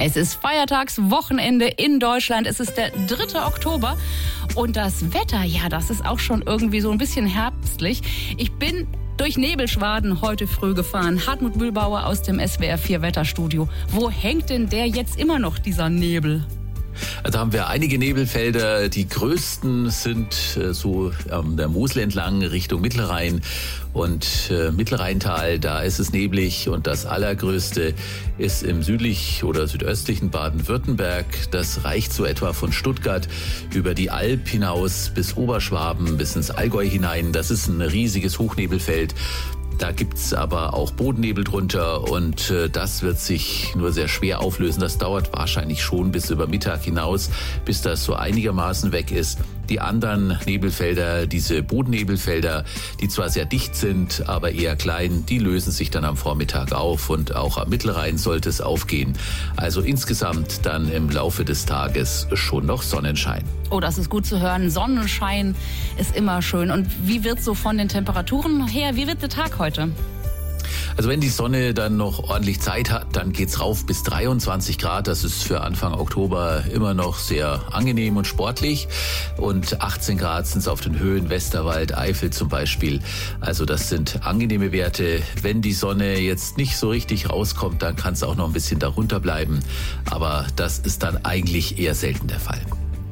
Es ist Feiertagswochenende in Deutschland. Es ist der 3. Oktober. Und das Wetter, ja, das ist auch schon irgendwie so ein bisschen herbstlich. Ich bin durch Nebelschwaden heute früh gefahren. Hartmut Mühlbauer aus dem SWR 4 Wetterstudio. Wo hängt denn der jetzt immer noch, dieser Nebel? Also haben wir einige Nebelfelder. Die größten sind so an der Mosel entlang Richtung Mittelrhein und Mittelrheintal. Da ist es neblig und das allergrößte ist im südlich oder südöstlichen Baden-Württemberg. Das reicht so etwa von Stuttgart über die Alb hinaus bis Oberschwaben, bis ins Allgäu hinein. Das ist ein riesiges Hochnebelfeld. Da gibt's aber auch Bodennebel drunter und das wird sich nur sehr schwer auflösen. Das dauert wahrscheinlich schon bis über Mittag hinaus, bis das so einigermaßen weg ist. Die anderen Nebelfelder, diese Bodennebelfelder, die zwar sehr dicht sind, aber eher klein, die lösen sich dann am Vormittag auf und auch am Mittelrhein sollte es aufgehen. Also insgesamt dann im Laufe des Tages schon noch Sonnenschein. Oh, das ist gut zu hören. Sonnenschein ist immer schön. Und wie wird so von den Temperaturen her, wie wird der Tag heute? Also wenn die Sonne dann noch ordentlich Zeit hat, dann geht's rauf bis 23 Grad. Das ist für Anfang Oktober immer noch sehr angenehm und sportlich. Und 18 Grad sind es auf den Höhen Westerwald, Eifel zum Beispiel. Also das sind angenehme Werte. Wenn die Sonne jetzt nicht so richtig rauskommt, dann kann es auch noch ein bisschen darunter bleiben. Aber das ist dann eigentlich eher selten der Fall.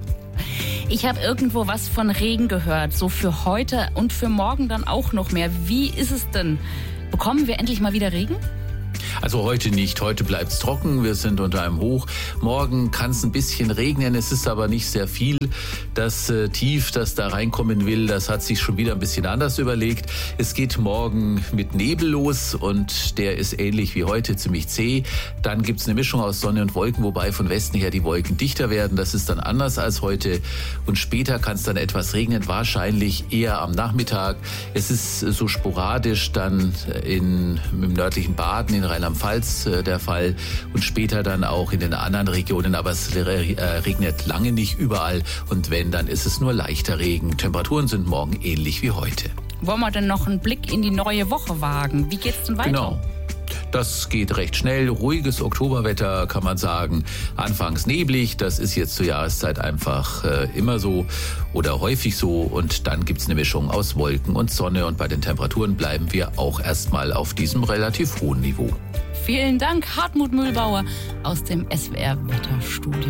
Ich habe irgendwo was von Regen gehört, so für heute und für morgen dann auch noch mehr. Wie ist es denn? Bekommen wir endlich mal wieder Regen? Also heute nicht. Heute bleibt's trocken. Wir sind unter einem Hoch. Morgen kann es ein bisschen regnen. Es ist aber nicht sehr viel. Das Tief, das da reinkommen will, das hat sich schon wieder ein bisschen anders überlegt. Es geht morgen mit Nebel los und der ist ähnlich wie heute ziemlich zäh. Dann gibt's eine Mischung aus Sonne und Wolken, wobei von Westen her die Wolken dichter werden. Das ist dann anders als heute. Und später kann es dann etwas regnen, wahrscheinlich eher am Nachmittag. Es ist so sporadisch dann im nördlichen Baden, in Rheinland-Pfalz der Fall und später dann auch in den anderen Regionen. Aber es regnet lange nicht überall und wenn, dann ist es nur leichter Regen. Temperaturen sind morgen ähnlich wie heute. Wollen wir denn noch einen Blick in die neue Woche wagen? Wie geht's denn weiter? Genau. Das geht recht schnell. Ruhiges Oktoberwetter kann man sagen. Anfangs neblig, das ist jetzt zur Jahreszeit einfach immer so oder häufig so. Und dann gibt's eine Mischung aus Wolken und Sonne. Und bei den Temperaturen bleiben wir auch erstmal auf diesem relativ hohen Niveau. Vielen Dank, Hartmut Mühlbauer aus dem SWR Wetterstudio.